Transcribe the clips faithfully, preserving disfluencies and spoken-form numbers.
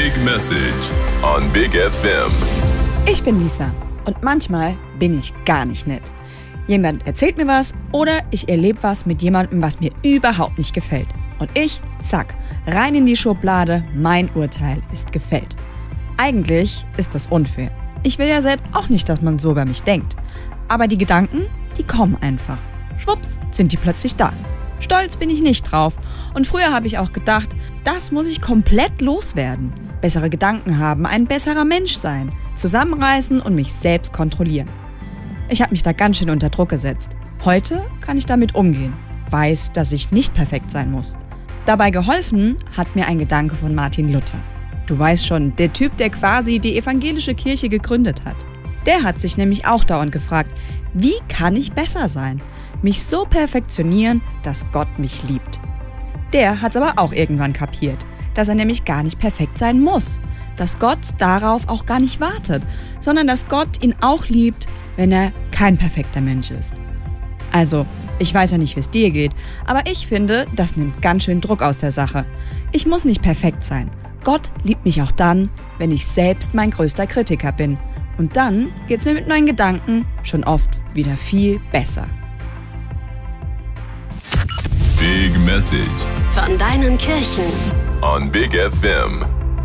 Big Message on Big F M. Ich bin Lisa und manchmal bin ich gar nicht nett. Jemand erzählt mir was oder ich erlebe was mit jemandem, was mir überhaupt nicht gefällt. Und ich, zack, rein in die Schublade, mein Urteil ist gefällt. Eigentlich ist das unfair. Ich will ja selbst auch nicht, dass man so über mich denkt. Aber die Gedanken, die kommen einfach. Schwupps, sind die plötzlich da. Stolz bin ich nicht drauf. Und früher habe ich auch gedacht, das muss ich komplett loswerden. Bessere Gedanken haben, ein besserer Mensch sein, zusammenreißen und mich selbst kontrollieren. Ich habe mich da ganz schön unter Druck gesetzt. Heute kann ich damit umgehen, weiß, dass ich nicht perfekt sein muss. Dabei geholfen hat mir ein Gedanke von Martin Luther. Du weißt schon, der Typ, der quasi die evangelische Kirche gegründet hat. Der hat sich nämlich auch dauernd gefragt, wie kann ich besser sein? Mich so perfektionieren, dass Gott mich liebt. Der hat es aber auch irgendwann kapiert, dass er nämlich gar nicht perfekt sein muss. Dass Gott darauf auch gar nicht wartet, sondern dass Gott ihn auch liebt, wenn er kein perfekter Mensch ist. Also, ich weiß ja nicht, wie es dir geht, aber ich finde, das nimmt ganz schön Druck aus der Sache. Ich muss nicht perfekt sein. Gott liebt mich auch dann, wenn ich selbst mein größter Kritiker bin. Und dann geht's mir mit meinen Gedanken schon oft wieder viel besser. Big Message von deinen Kirchen on Big F M.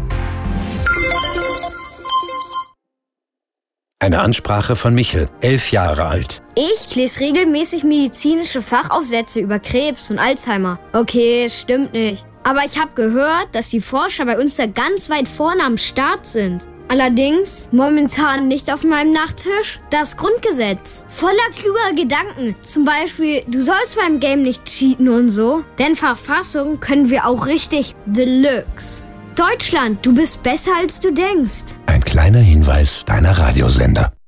Eine Ansprache von Michel, elf Jahre alt. Ich lese regelmäßig medizinische Fachaufsätze über Krebs und Alzheimer. Okay, stimmt nicht. Aber ich habe gehört, dass die Forscher bei uns da ganz weit vorne am Start sind. Allerdings momentan nicht auf meinem Nachttisch das Grundgesetz. Voller kluger Gedanken. Zum Beispiel, du sollst beim Game nicht cheaten und so. Denn Verfassung können wir auch richtig Deluxe. Deutschland, du bist besser als du denkst. Ein kleiner Hinweis deiner Radiosender.